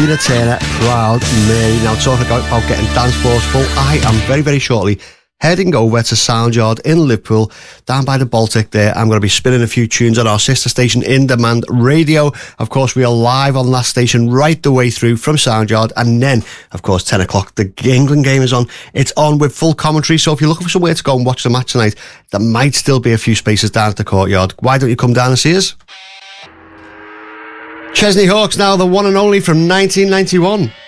Tina Turner, Proud Mary. Now, talking about getting dance floors full, I am very, very shortly heading over to Soundyard in Liverpool, down by the Baltic there. I'm going to be spinning a few tunes on our sister station, In Demand Radio. Of course, we are live on that station right the way through from Soundyard. And then, of course, 10 o'clock, the England game is on. It's on with full commentary. So if you're looking for somewhere to go and watch the match tonight, there might still be a few spaces down at the courtyard. Why don't you come down and see us? Chesney Hawkes now, the one and only from 1991.